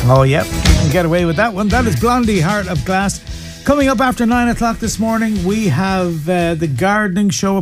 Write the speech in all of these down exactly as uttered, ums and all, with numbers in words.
Oh, yep, you can get away with that one. That is Blondie, Heart of Glass. Coming up after nine o'clock this morning, we have uh, the gardening show.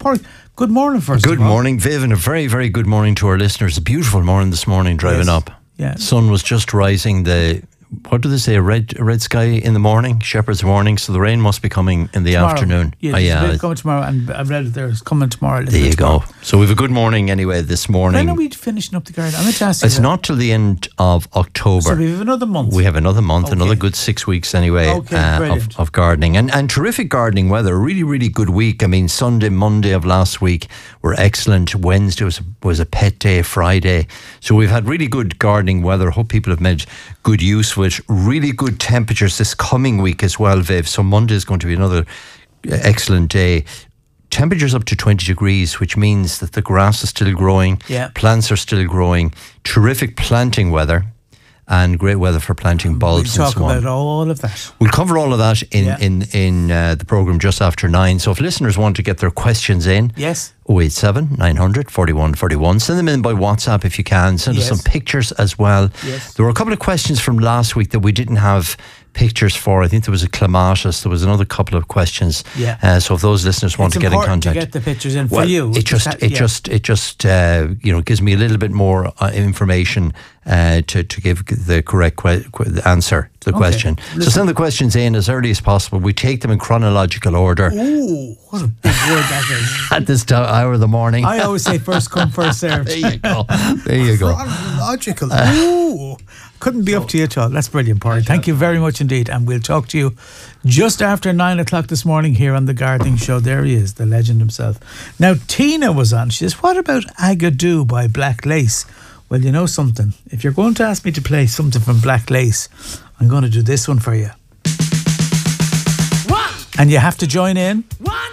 Good morning, first Good of all. morning, Viv, and a very, very good morning to our listeners. A beautiful morning this morning driving Yes. up. Yeah. Sun was just rising. The what do they say? A red, a red sky in the morning, shepherd's warning. So the rain must be coming in the Tomorrow. afternoon. Yeah, Oh, there's yeah. a bit coming tomorrow, and I've read it there. It's coming tomorrow. There you go. So we have a good morning anyway this morning. When are we finishing up the garden? I'm going to ask you It's that. not till the end of October. So we have another month. We have another month, Okay. another good six weeks anyway Okay, uh, brilliant. of, of gardening. And, and terrific gardening weather. Really, really good week. I mean, Sunday, Monday of last week were excellent. Wednesday was, was a pet day, Friday. So we've had really good gardening weather. Hope people have made good use of it. Really good temperatures this coming week as well, Viv. So Monday is going to be another excellent day. Temperatures up to twenty degrees, which means that the grass is still growing, Yeah. plants are still growing, terrific planting weather, and great weather for planting bulbs We'll and talk so on. about all of that. We'll cover all of that in Yeah. in in uh, the programme just after nine. So if listeners want to get their questions in, Yes. oh eight seven, nine hundred, forty-one forty-one. Send them in by WhatsApp if you can. Send Yes. us some pictures as well. Yes. There were a couple of questions from last week that we didn't have pictures for. I think there was a clematis. There was another couple of questions. Yeah. Uh, so if those listeners want It's to get in important contact, to get the pictures in for well, you. it just That- it yeah. just it just uh, you know gives me a little bit more uh, information uh, to to give the correct que- que- answer to the Okay. question. So Listen. send the questions in as early as possible. We take them in chronological order Ooh, what a big word that is. at this t- hour of the morning. I always say first come, first served. There you go. There you go. Chronological. Ooh. Couldn't be up to you at all. That's brilliant, Paul. Thank you very much indeed. And we'll talk to you just after nine o'clock this morning here on the Gardening Show. There he is, the legend himself. Now, Tina was on. She says, what about Agadoo by Black Lace? Well, you know something. If you're going to ask me to play something from Black Lace, I'm going to do this one for you. One. And you have to join in. One.